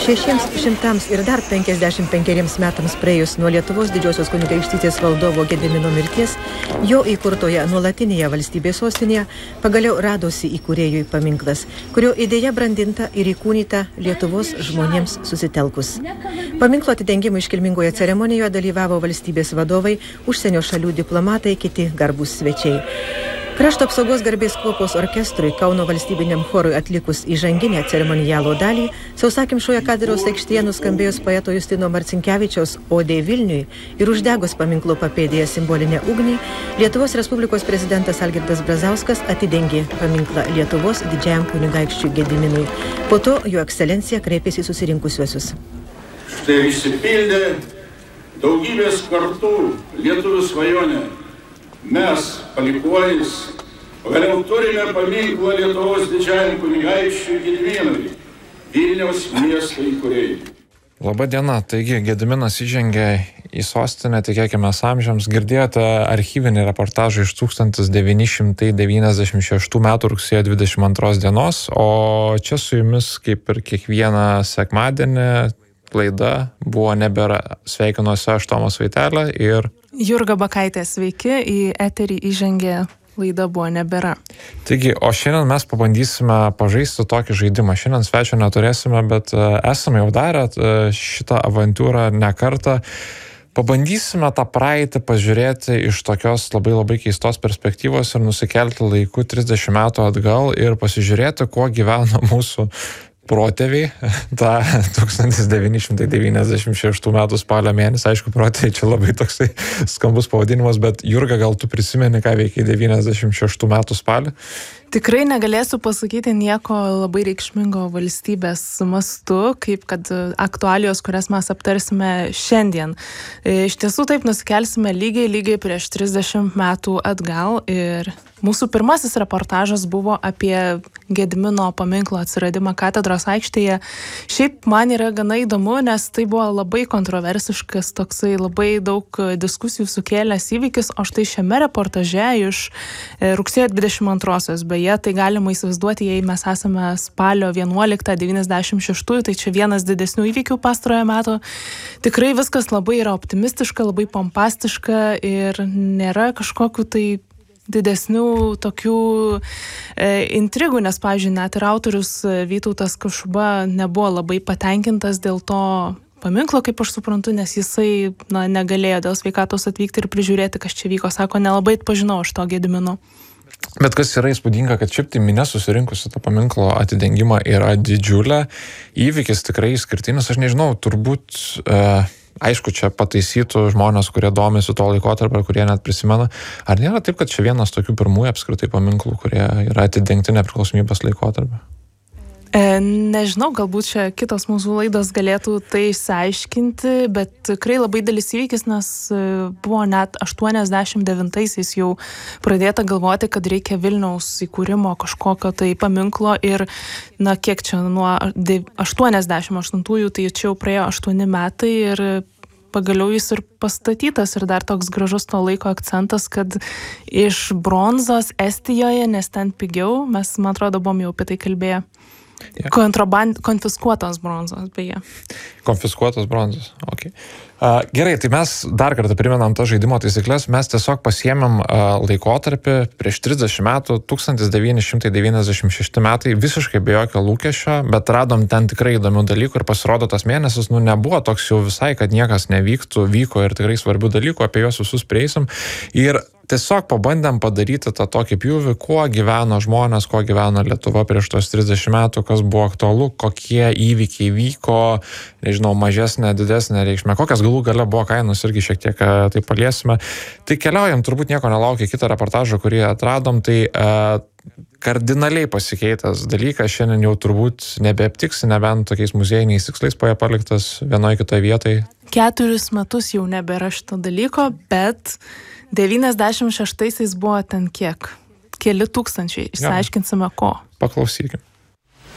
600 ir dar 55 metams praėjus nuo Lietuvos didžiosios kunigaikštystės valdovo Gedimino mirties, jo įkurtoje nuolatinėje valstybės sostinėje pagaliau radosi įkūrėjui paminklas, kurio idėja brandinta ir įkūnyta Lietuvos žmonėms susitelkus. Paminklo atidengimo iškilmingoje ceremonijoje dalyvavo valstybės vadovai, užsienio šalių diplomatai, kiti garbūs svečiai. Krašto apsaugos garbės kuopos orkestrui Kauno valstybiniam chorui atlikus įžanginę ceremonialo dalį, sausakimšoje katedros aikštėje nuskambėjus poeto Justino Marcinkevičiaus Odė Vilniui ir uždegus paminklo papėdėje simbolinę ugnį, Lietuvos Respublikos prezidentas Algirdas Brazauskas atidengė paminklą Lietuvos didžiajam kunigaikščiui Gediminui. Po to jo ekscelencija kreipėsi į susirinkusiuosius. Štai išsipildė daugybės kartų lietuvių svajonė. Mes, palikuonys, pagaliau turime paminklą Lietuvos didžiajam kunigaikščiui Gediminui, Vilniaus miesto įkūrėjui. Labadiena, taigi Gediminas įžengė į sostinę, tikėkime amžiams. Girdėjote archyvinį reportažą iš 1996 metų rugsėjo 22 dienos, o čia su jumis, kaip ir kiekvieną sekmadienį, laida Buvo nebėra. Sveikinuosi aš, Tomas Vaitelė ir Jurga Bakaitė, sveiki, į eterį įžengė laida Buvo nebėra. Taigi, o šiandien mes pabandysime pažaisti tokį žaidimą. Šiandien svečio neturėsime, bet esame jau darę šitą avantūrą ne kartą. Pabandysime tą praeitį pažiūrėti iš tokios labai keistos perspektyvos ir nusikelti laiku 30 metų atgal ir pasižiūrėti, kuo gyveno mūsų protėviai, tą 1996 metų spalio mėnesį. Aišku, protėviai čia labai toksai skambus pavadinimas, bet Jurga, gal tu prisimeni, ką veikia 96 metų spalį? Tikrai negalėsiu pasakyti nieko labai reikšmingo valstybės mastu, kaip kad aktualijos, kurias mes aptarsime šiandien. Iš tiesų taip nusikelsime lygiai prieš 30 metų atgal ir mūsų pirmasis reportažas buvo apie Gedimino paminklo atsiradimą katedros aikštėje. Šiaip man yra gana įdomu, nes tai buvo labai kontroversiškas, toksai labai daug diskusijų sukėlęs įvykis, o štai šiame reportaže iš rugsėjo 22-osios, beje, tai galima įsivaizduoti, jei mes esame spalio 11-96, tai čia vienas didesnių įvykių pastarojo meto. Tikrai viskas labai yra optimistiška, labai pompastiška ir nėra kažkokių tai didesnių tokių intrigų, nes, pavyzdžiui, net ir autorius Vytautas Kašuba nebuvo labai patenkintas dėl to paminklo, kaip aš suprantu, nes jisai negalėjo dėl sveikatos atvykti ir prižiūrėti, kas čia vyko. Sako, nelabai atpažinau aš to Gedimino. Bet kas yra įspūdinga, kad šiaip tai minia susirinkusi tą paminklo atidengimą yra didžiulė. Įvykis tikrai išskirtinis. Aš nežinau, turbūt aišku, čia pataisytų žmonės, kurie domisi to laikotarpio, kurie net prisimena. Ar nėra taip, kad čia vienas tokių pirmųjų apskritai paminklų, kurie yra atidengti nepriklausomybės laikotarpio? Nežinau, galbūt čia kitos mūsų laidos galėtų tai išsiaiškinti, bet tikrai labai didelis įvykis, nes buvo net 89-aisiais jau pradėta galvoti, kad reikia Vilniaus įkūrimo kažkokio tai paminklo ir, kiek čia nuo 88-ųjų, tai čia jau praėjo 8 metai ir pagaliau jis ir pastatytas ir dar toks gražus to laiko akcentas, kad iš bronzos Estijoje, nes ten pigiau, mes, man atrodo, buvom jau apie tai kalbėję. Konfiskuotos bronzos, beje. Konfiskuotos bronzos, ok. Gerai, tai mes dar kartą primenam tą žaidimo taisyklės. Mes tiesiog pasiėmėm laikotarpį prieš 30 metų, 1996 metai, visiškai be jokio lūkesčio, bet radom ten tikrai įdomių dalykų ir pasirodo tas mėnesis, nebuvo toks jau visai, kad niekas nevyktų, vyko ir tikrai svarbių dalykų, apie juos visus prieisim. Ir tiesiog pabandėm padaryti tą tokį pjūvį, kuo gyveno žmonės, kuo gyveno Lietuva prieš tos 30 metų, kas buvo aktualu, kokie įvykiai vyko, nežinau, mažesnė, didesnė reikšmė, kokias galų gale buvo kainos, irgi šiek tiek tai paliesime. Tai keliaujam, turbūt nieko nelaukia kitą reportažą, kurį atradom, tai kardinaliai pasikeitęs dalykas, šiandien jau turbūt nebeaptiksi, nebent tokiais muziejiniais tikslais paliktas vienoje kitoje vietoje. 4 metus jau nebėra šito dalyko, bet 96-aisiais buvo ten kiek? Keli tūkstančiai. Išsiaiškinsime ko. Paklausykim.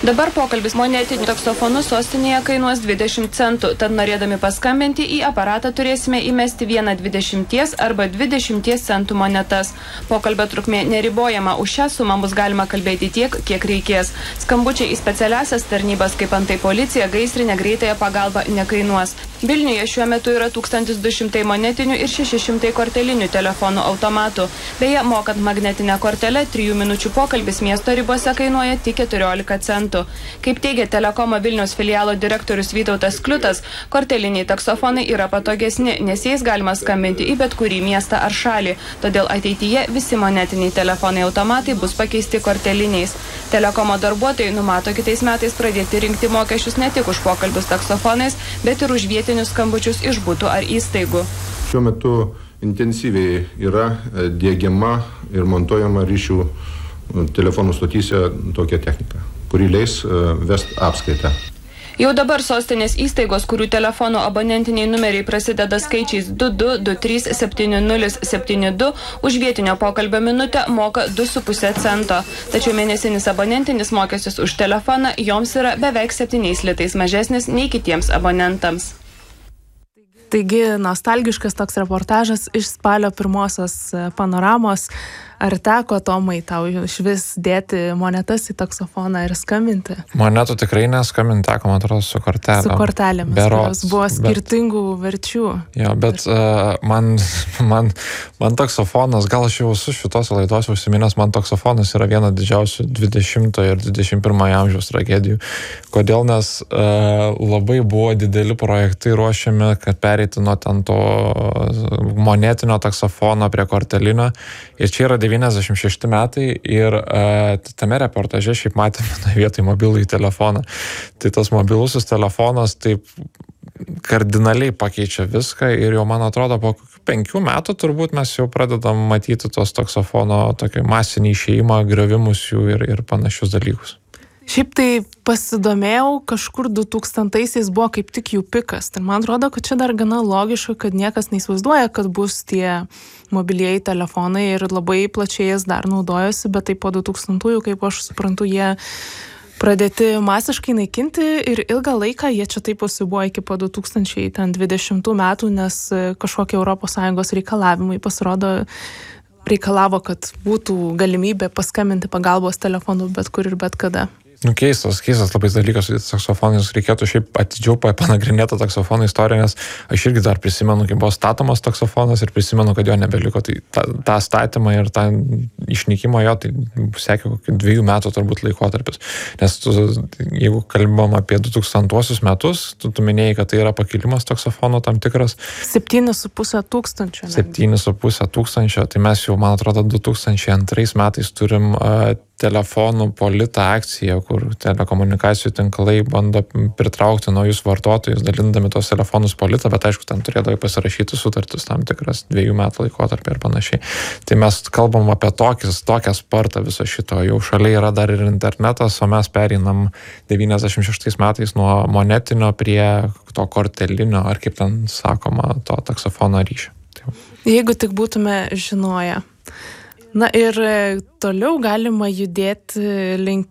Dabar pokalbis monetiniu taksofonu sostinėje kainuos 20 centų, tad norėdami paskambinti į aparatą turėsime įmesti vieną 20 arba 20 centų monetas. Pokalbio trukmė neribojama, už šią sumą bus galima kalbėti tiek, kiek reikės. Skambučiai į specialiasias tarnybas, kaip antai policija, gaisrinė, greitąją pagalbą nekainuos. Vilniuje šiuo metu yra 1200 monetinių ir 600 kortelinių telefonų automatų. Beje, mokant magnetinę kortelę, 3 minučių pokalbis miesto ribose kainuoja tik 14 centų. Kaip teigia Telekomo Vilniaus filialo direktorius Vytautas Kliutas, korteliniai taksofonai yra patogesni, nes jais galima skambinti į bet kurį miestą ar šalį. Todėl ateityje visi monetiniai telefonai automatai bus pakeisti korteliniais. Telekomo darbuotojai numato kitais metais pradėti rinkti mokesčius ne tik už pokalbius taksofonais, bet ir už vietinius skambučius iš butų ar įstaigų. Šiuo metu intensyviai yra diegiama ir montuojama ryšių telefonų stotyse tokia technika, kuri leis vesti apskaitą. Jau dabar sostinės įstaigos, kurių telefonų abonentiniai numeriai prasideda skaičiais 22 23 7072, už vietinio pokalbio minutę moka 2,5 cento. Tačiau mėnesinis abonentinis mokestis už telefoną joms yra beveik 7 litais mažesnis nei kitiems abonentams. Taigi, nostalgiškas toks reportažas iš spalio pirmosios panoramos. Ar teko, Tomai, tau išvis dėti monetas į taksofoną ir skambinti? Monetų tikrai neskambinti, teko, man atrodo, su kortelėmis. Su kortelėmis, kurios buvo skirtingų verčių. Jo, bet man taksofonas, gal aš jau su šitos laidos užsiminęs, man taksofonas yra viena didžiausių 20 ir 21 amžiaus tragedijų. Kodėl? Nes labai buvo dideli projektai ruošiami, kad pereiti nuo ten to monetinio taksofono prie kortelinio. Ir čia yra 96 metai ir tame reportaže šiaip matėme vietoj mobilųjį telefoną. Tai tas mobilusis telefonas taip kardinaliai pakeičia viską ir jau, man atrodo, po 5 metų turbūt mes jau pradedam matyti tos taksofono tokį masinį išėjimą, griovimus jų ir panašius dalykus. Šiaip tai pasidomėjau, kažkur 2000-aisiais buvo kaip tik jų pikas. Ir man atrodo, kad čia dar gana logiška, kad niekas neįsivaizduoja, kad bus tie mobilieji telefonai ir labai plačiai jas dar naudojosi, bet tai po 2000-ųjų, kaip aš suprantu, jie pradėti masiškai naikinti ir ilgą laiką jie čia taip buvo iki po 2020 metų, nes kažkokie ES reikalavimai pasirodo reikalavo, kad būtų galimybė paskambinti pagalbos telefonu bet kur ir bet kada. Keistas labai dalykas su taksofonais, reikėtų šiaip atidžiau panagrinėti taksofono istoriją, nes aš irgi dar prisimenu, kai buvo statomas taksofonas ir prisimenu, kad jo nebeliko. Tai tą statymą ir tą išnykimą jo, tai sekė kokį 2 metų turbūt laikotarpis. Nes jeigu kalbam apie 2000 metus, tu minėjai, kad tai yra pakilimas taksofono tam tikras. 7,5 tūkstančio. 7,5 tūkstančio, tai mes jau, man atrodo, 2002 metais turim telefonų politą akciją, kur telekomunikacijų tinklai bando pritraukti naujus vartotojus, dalindami tos telefonus politą, bet aišku, ten turėdavo pasirašyti sutartis tam tikras 2 metų laikotarpį ir panašiai. Tai mes kalbam apie tokią spartą viso šito. Jau šalia yra dar ir internetas, o mes pereinam 96 metais nuo monetinio prie to kortelinio, ar kaip ten sakoma, to taksofono ryšio. Jeigu tik būtume žinoję. Na ir toliau galima judėti link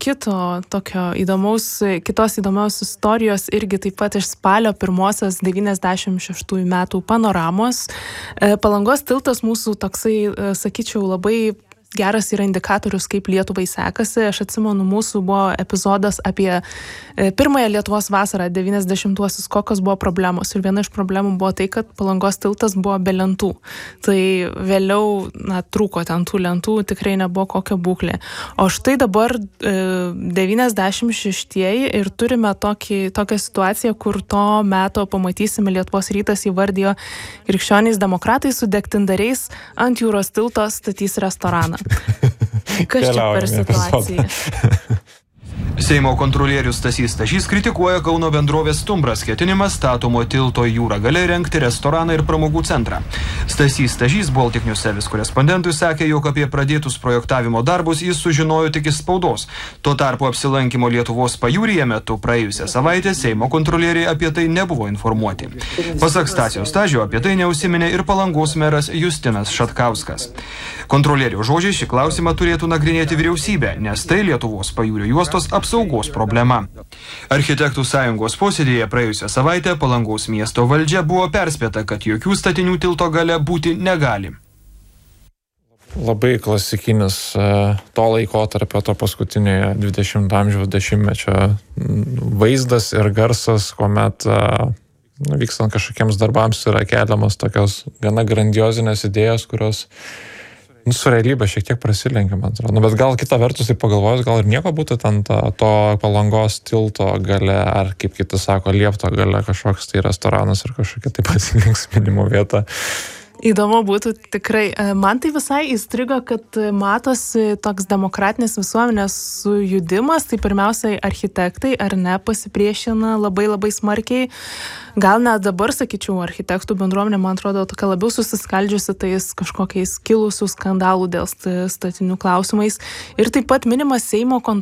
kitos įdomios istorijos, irgi taip pat iš spalio pirmosios 96 metų panoramos. Palangos tiltas mūsų toksai, sakyčiau, labai geras yra indikatorius, kaip Lietuvai sekasi. Aš atsimenu, mūsų buvo epizodas apie pirmąją Lietuvos vasarą, 90-uosius, kokios buvo problemos. Ir viena iš problemų buvo tai, kad Palangos tiltas buvo be lentų. Tai vėliau, trūko ten tų lentų, tikrai nebuvo kokia būklė. O štai dabar 96-ieji ir turime tokią situaciją, kur to meto pamatysime, Lietuvos rytas įvardijo, krikščionys demokratai su degtindariais ant jūros tilto statys restoraną. Kas čia per situaciją? Seimo kontrolierius Stasys Stažys kritikuoja Kauno bendrovės Stumbras ketinimą statomo tilto jūra gale rengti restoraną ir pramogų centrą. Stasys Stažys Baltic News Service korespondentui sakė, jog apie pradėtus projektavimo darbus jis sužinojo tik iš spaudos. Tuo tarpu apsilankimo Lietuvos pajūryje metu praėjusią savaitę Seimo kontrolieriai apie tai nebuvo informuoti. Pasak Stasio Stažio, apie tai neužsiminė ir Palangos meras Justinas Šatkauskas. Kontrolierių žodžiai šį klausimą turėtų nagrinėti vyriausybė, nes tai Lietuvos pajūrio juostos apsaugos saugos problema. Architektų sąjungos posėdėje praėjusią savaitę Palangos miesto valdžia buvo perspėta, kad jokių statinių tilto gale būti negali. Labai klasikinis to laikotarpio, to paskutinėje 20 amžiaus dešimtmečio vaizdas ir garsas, kuomet vykstant kažkokiems darbams yra keliamas tokios gana grandiozinės idėjos, kurios su realybė šiek tiek prasilenkia, man atrodo. Bet gal kita vertus, tai pagalvojus, gal ir nieko būtų ten to Palangos tilto gale, ar kaip kiti sako, liepto gale kažkoks tai restoranas ar kažkokia taip pasilinksminimo vieta. Įdomu būtų tikrai. Man tai visai įstrigo, kad matosi toks demokratinės visuomenės sujudimas, tai pirmiausiai architektai ar ne pasipriešina labai labai smarkiai. Gal net dabar, sakyčiau, architektų bendruomenė, man atrodo, tokia labiau susiskaldžiusi tais kažkokiais kilusių skandalų dėl statinių klausimais. Ir taip pat minimas Seimo